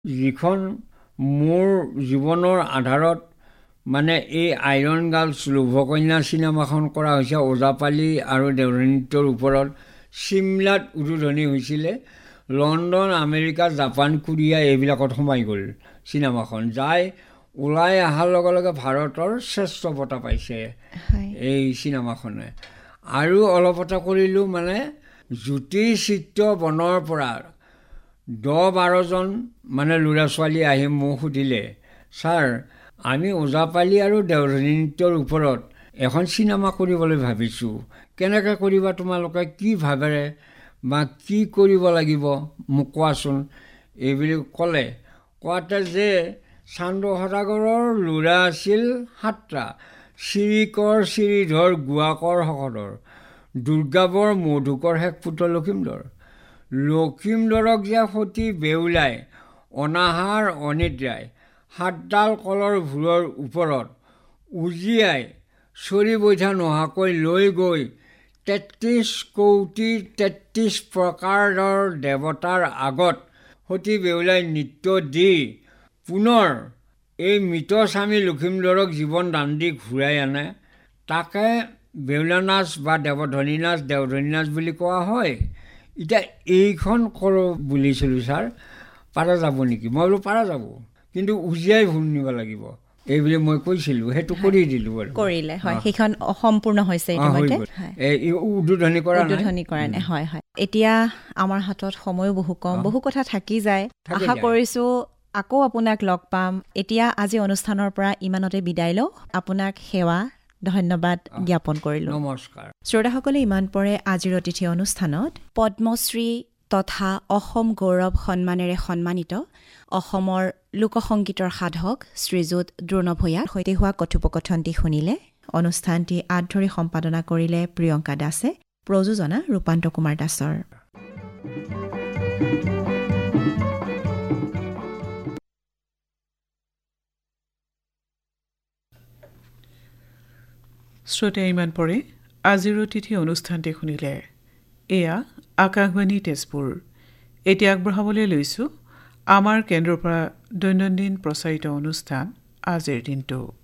যিখন মোৰ জীৱনৰ আধাৰত মানে এই আইৰণ গাৰ্লছ লোভকন্যা চিনেমাখন কৰা হৈছে ওজাপালি আৰু দেওধনী নৃত্যৰ ওপৰত চিমলাত উদ্বোধনী হৈছিলে লণ্ডন আমেৰিকা জাপান কোৰিয়া এইবিলাকত সোমাই গ'ল চিনেমাখন যাই ওলাই অহাৰ লগে লগে ভাৰতৰ শ্ৰেষ্ঠ বঁটা পাইছে এই চিনেমাখনে আৰু অলপতে কৰিলোঁ মানে জ্যোতি চিত্ৰ বনৰ পৰা 10-12জন মানে ল'ৰা ছোৱালী আহি মোক সুধিলে ছাৰ আমি ওজাপালি আৰু দেওধনী নৃত্যৰ ওপৰত এখন চিনেমা কৰিবলৈ ভাবিছোঁ কেনেকৈ কৰিবা তোমালোকে কি ভাবেৰে বা কি কৰিব লাগিব মোক কোৱাচোন এইবুলি ক'লে কোৱাতে যে চান্দো সদাগৰৰ ল'ৰা আছিল 7টা শ্ৰীকৰ শ্ৰীধৰ গুৱাকৰ শকতৰ দুৰ্গাবৰ মধুকৰ শেষ পুত্ৰ লক্ষীমধৰক যে সতী বেউলাই অনাহাৰ অনিদ্ৰাই 7ডাল কলৰ ভূৰৰ ওপৰত উজিয়াই চৰি বৈঠা নোহোৱাকৈ লৈ গৈ 33 কোটি 33 প্ৰকাৰৰ দেৱতাৰ আগত সতী বেউলাই নৃত্য দি পুনৰ এই মৃত স্বামী লক্ষীমধৰক জীৱন দান দি ঘূৰাই আনে তাকে বেউলা নাচ বা দেওধনী নাচ বুলি কোৱা হয় এতিয়া এইখন কৰোঁ বুলিছিলোঁ ছাৰ পাৰা যাব নেকি মই বোলো পাৰা যাব কিন্তু উজিয়াই ভুল নিব লাগিব এইবুলি মই কৈছিলোঁ সেইটো কৰি দিলোঁ বাৰু কৰিলে হয় সেইখন সম্পূৰ্ণ হৈছে উদ্বোধনী কৰা নাই হয় হয় এতিয়া আমাৰ হাতত সময় বহু কম বহু কথা থাকি যায় আশা কৰিছোঁ আকৌ আপোনাক লগ পাম এতিয়া আজি অনুষ্ঠানৰ পৰা ইমানতে বিদায় লওঁ আপোনাক সেৱা ধন্যবাদ জ্ঞাপন কৰিলোঁ নমস্কাৰ শ্ৰোতাসকলে ইমান পৰে আজিৰ অতিথি অনুষ্ঠানত পদ্মশ্ৰী তথা অসম গৌৰৱ সন্মানেৰে সন্মানিত অসমৰ লোকসংগীতৰ সাধক শ্ৰীযুত দ্ৰোণ ভূঞাৰ সৈতে হোৱা কথোপকথনটি শুনিলে অনুষ্ঠানটি আঁত ধৰি সম্পাদনা কৰিলে প্ৰিয়ংকা দাসে প্ৰযোজনা ৰূপান্ত কুমাৰ দাসৰ শ্ৰোতা ইমান পৰে আজিৰ অতিথি অনুষ্ঠানটি শুনিলে এয়া আকাশবাণী তেজপুৰ এতিয়া আগবঢ়াবলৈ লৈছোঁ আমাৰ কেন্দ্ৰৰ পৰা দৈনন্দিন প্ৰচাৰিত অনুষ্ঠান আজিৰ দিনটো